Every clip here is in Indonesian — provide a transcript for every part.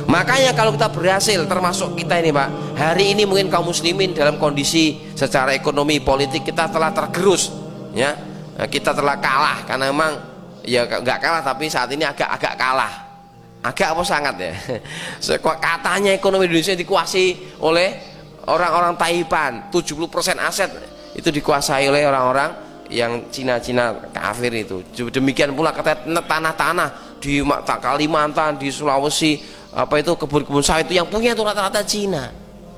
Makanya kalau kita berhasil, termasuk kita ini Pak, hari ini mungkin kaum muslimin dalam kondisi secara ekonomi politik kita telah tergerus, ya, kita telah kalah karena memang ya nggak kalah tapi saat ini agak kalah, agak apa sangat ya. Katanya ekonomi Indonesia dikuasai oleh orang-orang Taipan, 70% aset itu dikuasai oleh orang-orang yang Cina-Cina kafir itu. Demikian pula katanya tanah-tanah di Kalimantan, di Sulawesi, apa itu kebun-kebun sawit itu yang punya itu rata-rata Cina.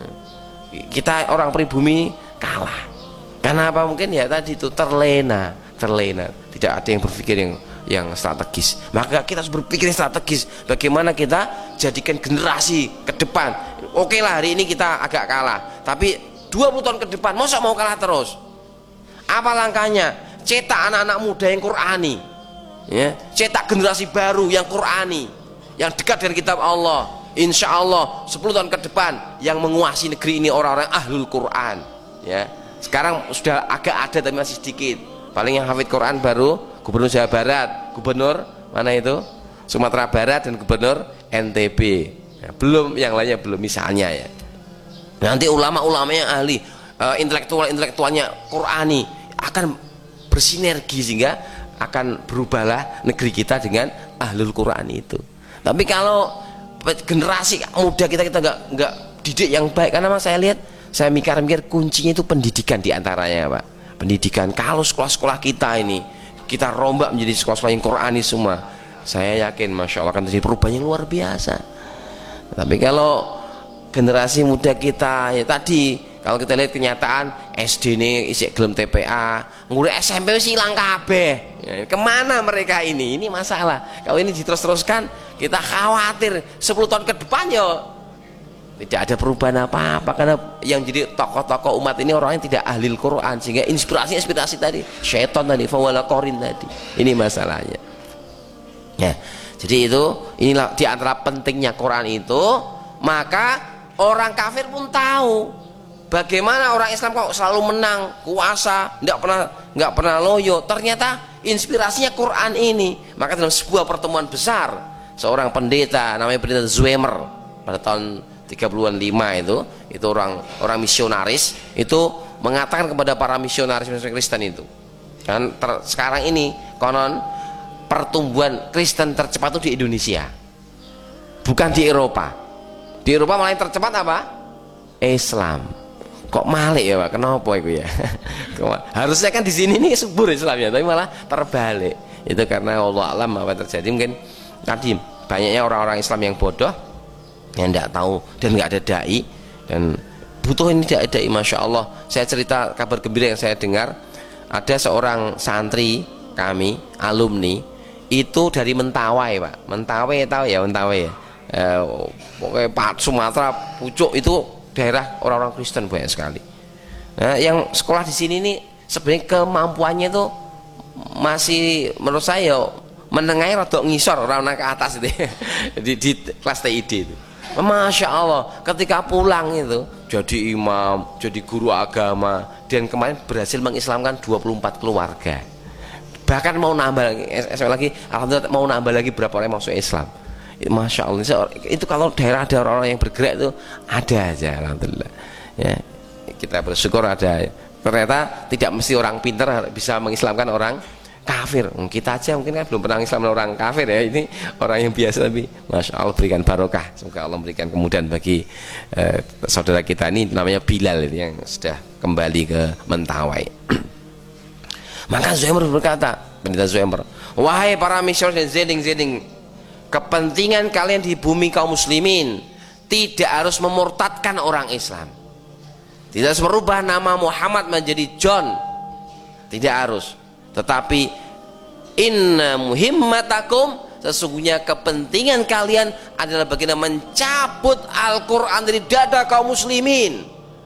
Kita orang pribumi kalah. Karena apa? Mungkin ya tadi itu terlena, tidak ada yang berpikir yang strategis. Maka kita harus berpikir strategis. Bagaimana kita jadikan generasi ke depan. Oke lah hari ini kita agak kalah, tapi 20 tahun ke depan masa mau kalah terus? Apa langkahnya? Cetak anak-anak muda yang Qur'ani, ya, cetak generasi baru yang Qur'ani, yang dekat dengan kitab Allah. Insya Allah 10 tahun ke depan yang menguasai negeri ini orang-orang ahlul Quran, ya. Sekarang sudah agak ada tapi masih sedikit. Paling yang hafid Quran baru Gubernur Jawa Barat, Gubernur mana itu Sumatera Barat, dan Gubernur NTB, ya, belum yang lainnya belum misalnya, ya. Nanti ulama-ulama yang ahli, intelektualnya Qurani akan bersinergi sehingga akan berubahlah negeri kita dengan ahlul Quran itu. Tapi kalau generasi muda kita nggak didik yang baik, karena saya lihat, saya mikir kuncinya itu pendidikan diantaranya Pak. Pendidikan. Kalau sekolah-sekolah kita ini kita rombak menjadi sekolah-sekolah yang Qurani semua, saya yakin Masya Allah akan terjadi perubahan yang luar biasa. Tapi kalau generasi muda kita ya tadi, kalau kita lihat kenyataan SD ini isi gelem TPA, murid SMP hilang kabeh, ya, kemana mereka ini masalah. Kalau ini diterus-teruskan kita khawatir 10 tahun ke depan ya tidak ada perubahan apa-apa, karena yang jadi tokoh-tokoh umat ini orang yang tidak ahli Quran, sehingga inspirasi tadi syaitan tadi, fawala korin tadi, ini masalahnya, ya. Jadi inilah diantara pentingnya Quran itu. Maka orang kafir pun tahu bagaimana orang Islam kok selalu menang, kuasa, nggak pernah loyo. Ternyata inspirasinya Quran ini. Maka dalam sebuah pertemuan besar, seorang pendeta namanya pendeta Zwemer pada tahun 30-an 5 itu orang misionaris itu mengatakan kepada para misionaris Kristen itu, kan sekarang ini konon pertumbuhan Kristen tercepat itu di Indonesia, bukan di Eropa. Di Eropa malah yang tercepat apa? Islam. Kok malik ya Pak? Kenapa itu ya? Harusnya kan di sini nih subur Islamnya, tapi malah terbalik. Itu karena Allah alam apa terjadi. Mungkin tadi banyaknya orang-orang Islam yang bodoh, yang tidak tahu dan nggak ada dai, dan butuh ini dai. Masya Allah. Saya cerita kabar gembira yang saya dengar, ada seorang santri kami, alumni itu dari Mentawai Pak. Mentawai tahu ya Mentawai ya? Pokoknya Pak Sumatera pucuk itu daerah orang-orang Kristen banyak sekali. Nah, yang sekolah di sini nih sebenarnya kemampuannya itu masih menurut saya menengahnya rada ngisor, orang ke atas itu di kelas TID itu. Masya Allah, ketika pulang itu jadi imam, jadi guru agama, dan kemarin berhasil mengislamkan 24 keluarga. Bahkan mau nambah lagi, alhamdulillah mau nambah lagi berapa orang yang masuk Islam. Masya Allah, itu kalau daerah ada orang-orang yang bergerak itu ada aja, alhamdulillah. Ya, kita bersyukur ada. Ternyata tidak mesti orang pintar bisa mengislamkan orang kafir. Kita aja mungkin kan belum pernah mengislamkan orang kafir ya. Ini orang yang biasa, tapi Masya Allah berikan barokah. Semoga Allah memberikan kemudahan bagi saudara kita ini namanya Bilal ini, yang sudah kembali ke Mentawai. Maka Zuhair berkata, pendeta Zuhair, wahai para misionaris dan zeding, kepentingan kalian di bumi kaum muslimin tidak harus memurtadkan orang Islam, tidak harus merubah nama Muhammad menjadi John, tidak harus. Tetapi inna muhimmatakum, sesungguhnya kepentingan kalian adalah bagaimana mencabut Al-Quran dari dada kaum muslimin,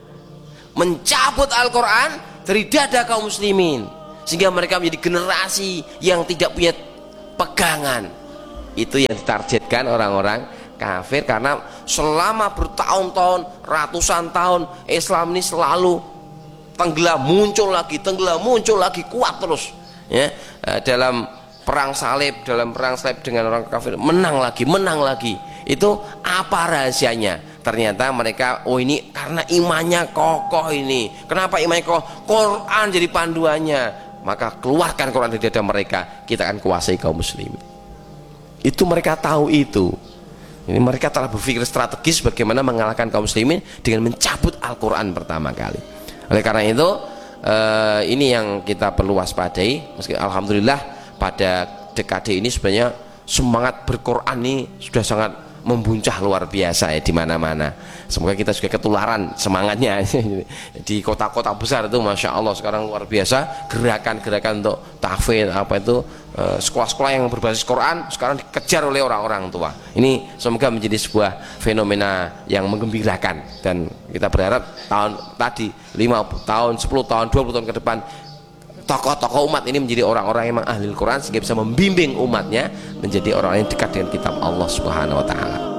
mencabut Al-Quran dari dada kaum muslimin, sehingga mereka menjadi generasi yang tidak punya pegangan. Itu yang ditargetkan orang-orang kafir, karena selama bertahun-tahun, ratusan tahun Islam ini selalu tenggelam muncul lagi, kuat terus, ya. Dalam perang salib dengan orang kafir menang lagi. Itu Apa rahasianya? Ternyata mereka, oh ini karena imannya kokoh ini. Kenapa imannya kokoh? Quran jadi panduannya. Maka keluarkan Quran dari dada mereka, kita akan kuasai kaum muslimin. Itu mereka tahu itu. Ini mereka telah berpikir strategis bagaimana mengalahkan kaum muslimin dengan mencabut Al-Quran pertama kali. Oleh karena itu ini yang kita perlu waspadai. Meski alhamdulillah pada dekade ini sebenarnya semangat berquran ini sudah sangat membuncah luar biasa ya di mana-mana. Semoga kita juga ketularan semangatnya di kota-kota besar itu, masya Allah sekarang luar biasa gerakan-gerakan untuk tahfidz apa itu, sekolah-sekolah yang berbasis Quran sekarang dikejar oleh orang-orang tua. Ini semoga menjadi sebuah fenomena yang menggembirakan, dan kita berharap tahun tadi 5 tahun, 10 tahun, 20 tahun ke depan tokoh-tokoh umat ini menjadi orang-orang yang memang ahli Al-Quran sehingga bisa membimbing umatnya menjadi orang yang dekat dengan kitab Allah Subhanahu wa taala.